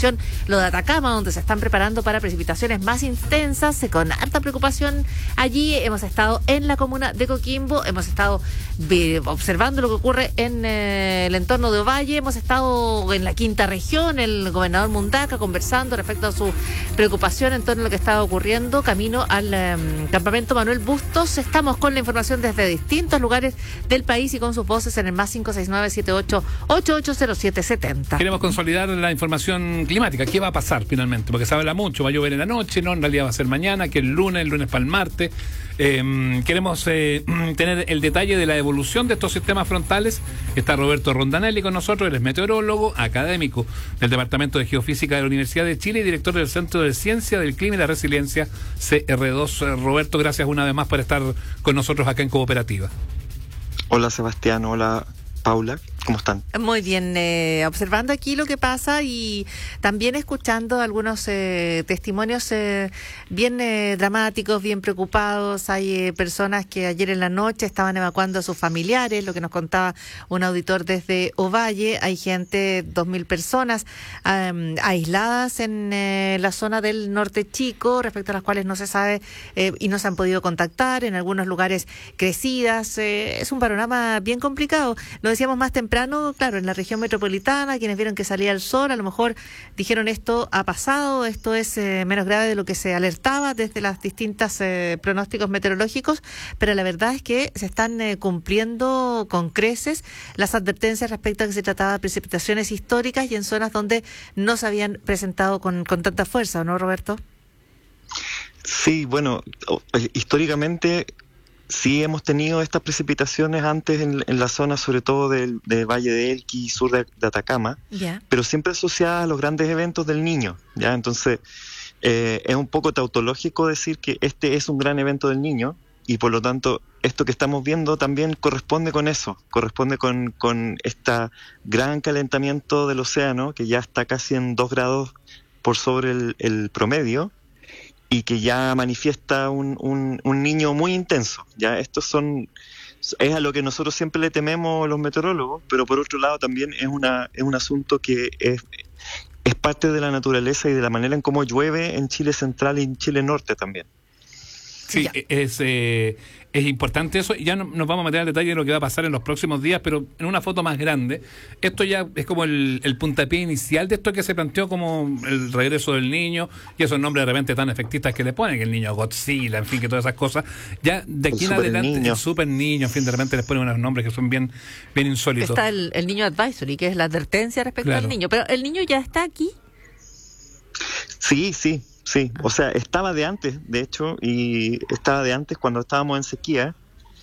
región, lo de Atacama, donde se están preparando para precipitaciones más intensas, con harta preocupación allí. Hemos estado en la comuna de Coquimbo, hemos estado observando lo que ocurre en el entorno de Ovalle, hemos estado en la quinta región, el gobernador Mundaca conversando respecto a su preocupación en torno a lo que estaba ocurriendo camino al campamento Manuel Bustos. Estamos con la información desde distintos lugares del país y con sus voces en el más 569-78-880770. Queremos consolidar la información climática. ¿Qué va a pasar finalmente? Porque se habla mucho, va a llover en la noche, no, en realidad va a ser mañana, que el lunes para el martes. Queremos tener el detalle de la evolución de estos sistemas frontales. Está Roberto Rondanelli con nosotros, él es meteorólogo, académico del Departamento de Geofísica de la Universidad de Chile y director del Centro de Ciencia del Clima y la Resiliencia, CR2. Roberto, gracias una vez más por estar con nosotros acá en Cooperativa. Hola Sebastián, hola Paula, ¿cómo están? Muy bien, observando aquí lo que pasa y también escuchando algunos testimonios bien dramáticos, bien preocupados. Hay personas que ayer en la noche estaban evacuando a sus familiares, lo que nos contaba un auditor desde Ovalle. Hay gente, 2.000 personas aisladas en la zona del norte chico, respecto a las cuales no se sabe y no se han podido contactar, en algunos lugares crecidas. Es un panorama bien complicado. Lo decíamos más temprano, claro, en la región metropolitana, quienes vieron que salía el sol, a lo mejor dijeron esto ha pasado, esto es menos grave de lo que se alertaba desde las distintas pronósticos meteorológicos, pero la verdad es que se están cumpliendo con creces las advertencias respecto a que se trataba de precipitaciones históricas y en zonas donde no se habían presentado con tanta fuerza, ¿no, Roberto? Sí, bueno, históricamente sí hemos tenido estas precipitaciones antes en la zona, sobre todo del Valle de Elqui y sur de Atacama, pero siempre asociadas a los grandes eventos del Niño, ¿ya? Entonces, es un poco tautológico decir que este es un gran evento del Niño y por lo tanto esto que estamos viendo también corresponde con eso, corresponde con este gran calentamiento del océano que ya está casi en 2 grados por sobre el promedio, y que ya manifiesta un niño muy intenso. Ya es a lo que nosotros siempre le tememos los meteorólogos, pero por otro lado también es un asunto que es parte de la naturaleza y de la manera en cómo llueve en Chile Central y en Chile Norte también. Sí, es importante eso. Ya nos vamos a meter al detalle de lo que va a pasar en los próximos días, pero en una foto más grande. Esto ya es como el puntapié inicial de esto que se planteó como el regreso del niño, y esos nombres de repente tan efectistas que le ponen, que el niño Godzilla, en fin, que todas esas cosas. Ya de aquí en adelante, el super niño, en fin, de repente les ponen unos nombres que son bien insólitos. Está el niño advisory, que es la advertencia respecto al niño. Pero el niño ya está aquí. Sí, o sea, estaba de antes, de hecho, y estaba de antes cuando estábamos en sequía.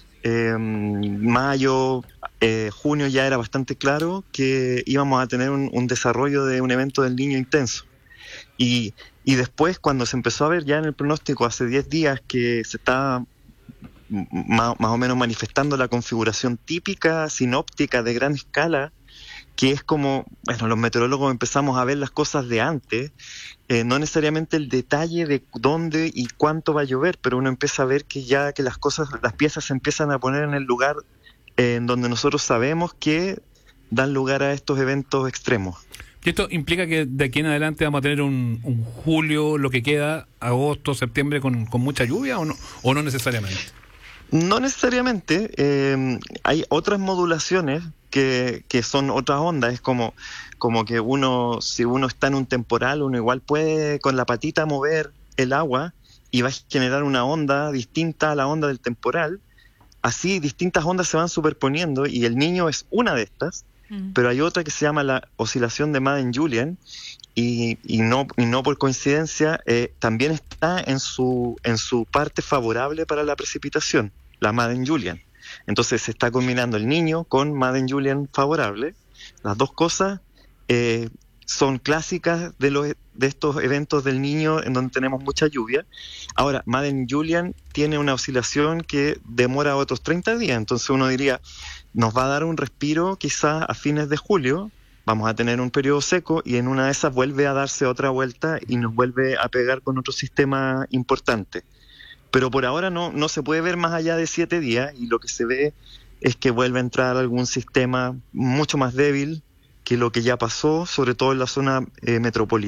Mayo, junio ya era bastante claro que íbamos a tener un desarrollo de un evento del Niño intenso. Y después, cuando se empezó a ver ya en el pronóstico hace 10 días que se estaba más o menos manifestando la configuración típica, sinóptica de gran escala, que es como, bueno, los meteorólogos empezamos a ver las cosas de antes, no necesariamente el detalle de dónde y cuánto va a llover, pero uno empieza a ver que ya que las piezas se empiezan a poner en el lugar en donde nosotros sabemos que dan lugar a estos eventos extremos. ¿Y esto implica que de aquí en adelante vamos a tener un julio, lo que queda, agosto, septiembre, con mucha lluvia o no necesariamente? No necesariamente. Hay otras modulaciones que son otras ondas. Es como que si uno está en un temporal, uno igual puede con la patita mover el agua y va a generar una onda distinta a la onda del temporal. Así distintas ondas se van superponiendo y el Niño es una de estas, pero hay otra que se llama la oscilación de Madden-Julian y no por coincidencia también está en su parte favorable para la precipitación, la Madden-Julian. Entonces se está combinando el Niño con Madden-Julian favorable. Las dos cosas son clásicas de estos eventos del Niño en donde tenemos mucha lluvia. Ahora, Madden-Julian tiene una oscilación que demora otros 30 días, entonces uno diría, nos va a dar un respiro quizás a fines de julio, vamos a tener un periodo seco y en una de esas vuelve a darse otra vuelta y nos vuelve a pegar con otro sistema importante. Pero por ahora no se puede ver más allá de 7 días y lo que se ve es que vuelve a entrar algún sistema mucho más débil que lo que ya pasó, sobre todo en la zona metropolitana.